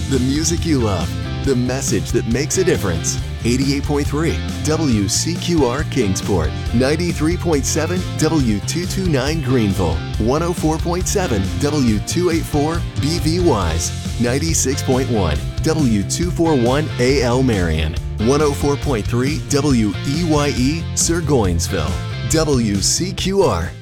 The music you love, the message that makes a difference. 88.3 WCQR Kingsport, 93.7 W229 Greenville, 104.7 W284 BV Wise, 96.1 W241 AL Marion, 104.3 WEYE Sir Goinsville. WCQR.